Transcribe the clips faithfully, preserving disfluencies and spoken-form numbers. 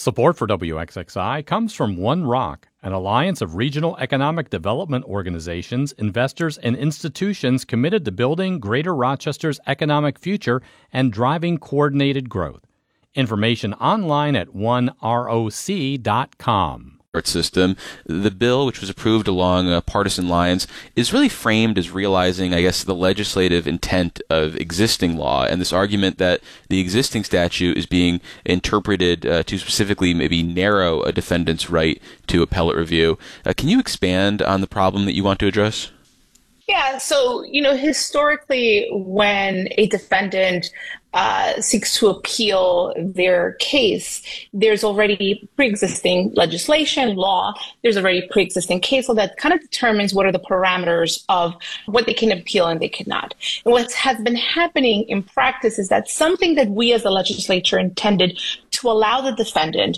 Support for W X X I comes from One Rock, an alliance of regional economic development organizations, investors, and institutions committed to building Greater Rochester's economic future and driving coordinated growth. Information online at one roc dot com. System. The bill, which was approved along uh, partisan lines, is really framed as realizing, I guess, the legislative intent of existing law, and this argument that the existing statute is being interpreted uh, to specifically maybe narrow a defendant's right to appellate review. Uh, can you expand on the problem that you want to address? Yeah, so, you know, historically, when a defendant uh, seeks to appeal their case, there's already pre-existing legislation, law, there's already pre-existing case law that kind of determines what are the parameters of what they can appeal and they cannot. And what has been happening in practice is that something that we as the legislature intended to allow the defendant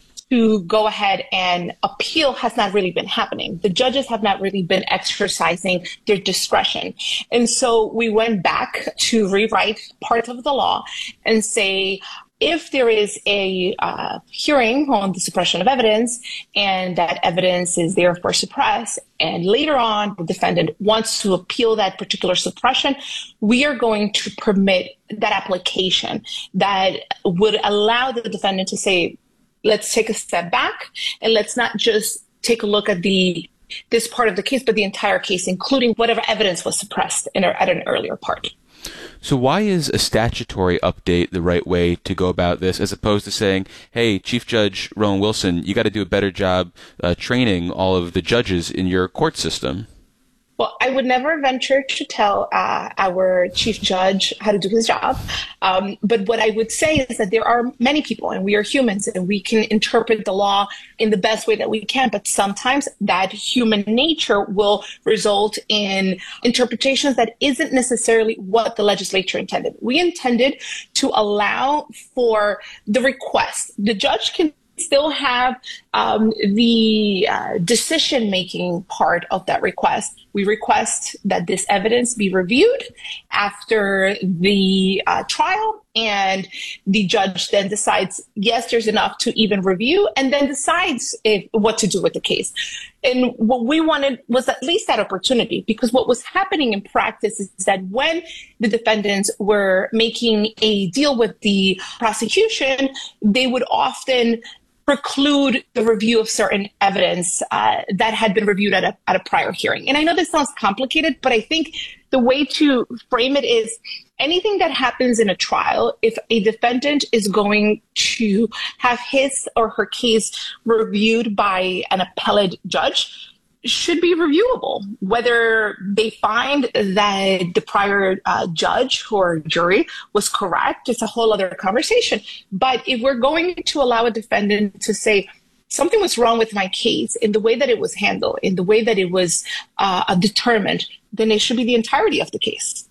to go ahead and appeal has not really been happening. The judges have not really been exercising their discretion. And so we went back to rewrite part of the law and say, if there is a uh, hearing on the suppression of evidence and that evidence is therefore suppressed, and later on the defendant wants to appeal that particular suppression, we are going to permit that application that would allow the defendant to say, let's take a step back and let's not just take a look at the this part of the case, but the entire case, including whatever evidence was suppressed in, at an earlier part. So why is a statutory update the right way to go about this, as opposed to saying, hey, Chief Judge Rowan Wilson, you got to do a better job uh, training all of the judges in your court system? Well, I would never venture to tell uh, our chief judge how to do his job. Um, but what I would say is that there are many people, and we are humans, and we can interpret the law in the best way that we can. But sometimes that human nature will result in interpretations that isn't necessarily what the legislature intended. We intended to allow for the request. The judge can still have um, the uh, decision-making part of that request. We request that this evidence be reviewed after the uh, trial, and the judge then decides, yes, there's enough to even review, and then decides if, what to do with the case. And what we wanted was at least that opportunity, because what was happening in practice is that when the defendants were making a deal with the prosecution, they would often preclude the review of certain evidence uh, that had been reviewed at a, at a prior hearing. And I know this sounds complicated, but I think the way to frame it is anything that happens in a trial, if a defendant is going to have his or her case reviewed by an appellate judge, should be reviewable. Whether they find that the prior uh, judge or jury was correct, it's a whole other conversation. But if we're going to allow a defendant to say, something was wrong with my case in the way that it was handled, in the way that it was uh, determined, then it should be the entirety of the case.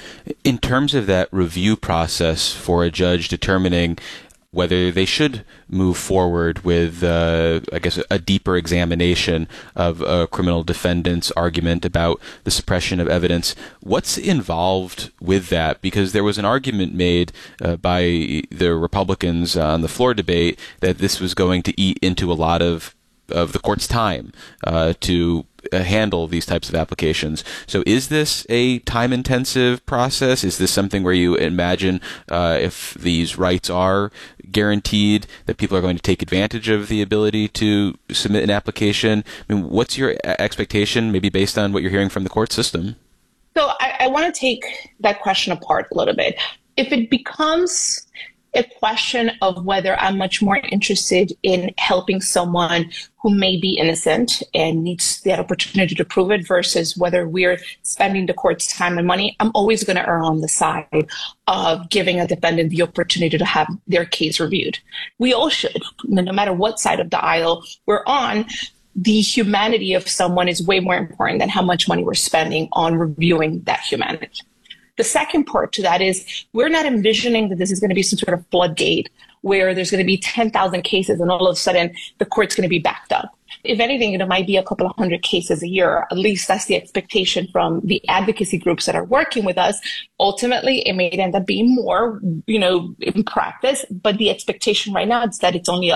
In terms of that review process for a judge determining whether they should move forward with, uh, I guess, a deeper examination of a criminal defendant's argument about the suppression of evidence. What's involved with that? Because there was an argument made uh, by the Republicans on the floor debate that this was going to eat into a lot of of the court's time uh, to uh, handle these types of applications. So is this a time-intensive process? Is this something where you imagine uh, if these rights are guaranteed that people are going to take advantage of the ability to submit an application? I mean, what's your expectation, maybe based on what you're hearing from the court system? So I, I want to take that question apart a little bit. If it becomes a question of whether I'm much more interested in helping someone who may be innocent and needs the opportunity to prove it versus whether we're spending the court's time and money, I'm always going to err on the side of giving a defendant the opportunity to have their case reviewed. We all should, no matter what side of the aisle we're on. The humanity of someone is way more important than how much money we're spending on reviewing that humanity. The second part to that is we're not envisioning that this is going to be some sort of floodgate where there's going to be ten thousand cases and all of a sudden the court's going to be backed up. If anything, it might be a couple of hundred cases a year. At least that's the expectation from the advocacy groups that are working with us. Ultimately, it may end up being more, you know, in practice, but the expectation right now is that it's only